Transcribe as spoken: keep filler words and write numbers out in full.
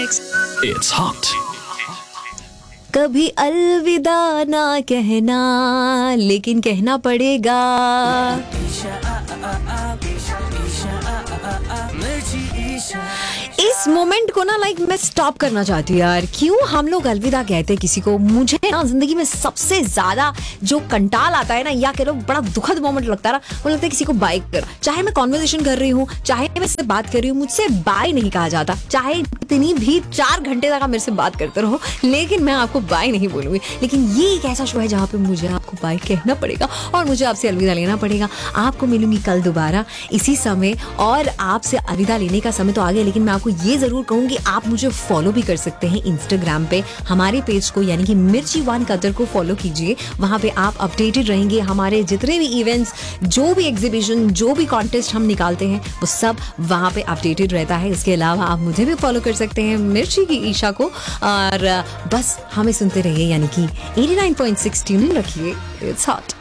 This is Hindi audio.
It's hot. कभी अलविदा ना कहना, लेकिन कहना पड़ेगा। इस मोमेंट को ना लाइक मैं स्टॉप करना चाहती हूँ यार। क्यों हम लोग अलविदा कहते हैं किसी को? मुझे ना जिंदगी में सबसे ज्यादा जो कंटाल आता है ना, या कह लो बड़ा दुखद मोमेंट लगता है ना, वो लगता है किसी को बाय कर। चाहे मैं कॉन्वर्सेशन कर रही हूँ, चाहे मैं इससे बात कर रही हूँ, मुझसे बाय नहीं कहा जाता। चाहे इतनी भी चार घंटे तक आप मेरे से बात करते रहो, लेकिन मैं आपको बाय नहीं बोलूंगी। लेकिन ये एक ऐसा शो है जहाँ पे मुझे आपको बाय कहना पड़ेगा और मुझे आपसे अलविदा लेना पड़ेगा। आपको मिलूंगी कल दोबारा इसी समय, और आपसे अलविदा लेने का समय तो आ गया, लेकिन मैं आपको ये जरूर कहूंगी आप मुझे फॉलो भी कर सकते हैं इंस्टाग्राम पे। हमारे पेज को यानी कि मिर्ची वन कतर को फॉलो कीजिए। वहां पे आप अपडेटेड रहेंगे। हमारे जितने भी इवेंट्स, जो भी एग्जीबिशन, जो भी कॉन्टेस्ट हम निकालते हैं, वो सब वहां पे अपडेटेड रहता है। इसके अलावा आप मुझे भी फॉलो कर सकते हैं, मिर्ची की ईशा को। और बस हमें सुनते रहिए, यानी कि eighty nine point six tune रखिए। It's hot.